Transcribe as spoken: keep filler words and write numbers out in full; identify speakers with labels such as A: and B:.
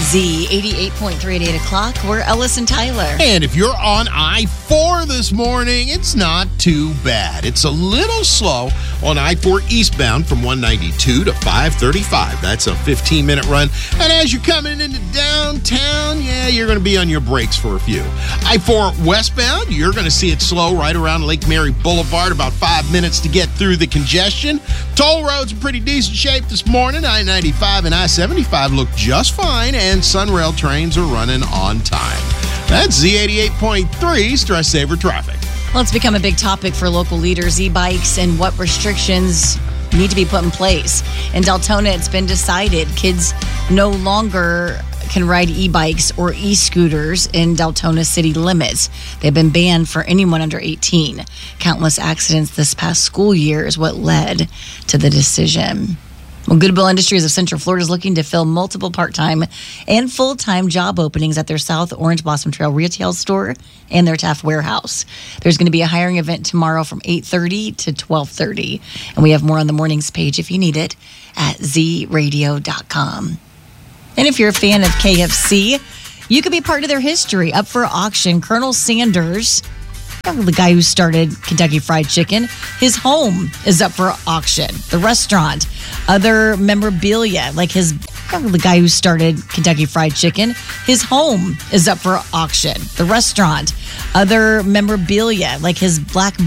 A: Z eighty-eight point three at eight o'clock. We're Ellis and Tyler.
B: And if you're on I four this morning, it's not too bad. It's a little slow on I four eastbound from one ninety-two to five thirty-five. That's a fifteen-minute run. And as you're coming into downtown, yeah, you're going to be on your brakes for a few. I four westbound, you're going to see it slow right around Lake Mary Boulevard, about five minutes to get through the congestion. Toll roads in pretty decent shape this morning. I ninety-five and I seventy-five look just fine, and Sunrail trains are running on time. That's Z eighty-eight point three Stress Saver Traffic.
A: Well, it's become a big topic for local leaders, e-bikes, and what restrictions need to be put in place. In Deltona, it's been decided kids no longer can ride e-bikes or e-scooters in Deltona city limits. They've been banned for anyone under eighteen. Countless accidents this past school year is what led to the decision. Well, Goodwill Industries of Central Florida is looking to fill multiple part-time and full-time job openings at their South Orange Blossom Trail retail store and their Taft warehouse. There's going to be a hiring event tomorrow from eight thirty to twelve thirty. And we have more on the mornings page if you need it at z radio dot com. And if you're a fan of K F C, you could be part of their history. Up for auction, Colonel Sanders, the guy who started Kentucky Fried Chicken, his home is up for auction. The restaurant, other memorabilia, like his, the guy who started Kentucky Fried Chicken, his home is up for auction. The restaurant, other memorabilia, like his black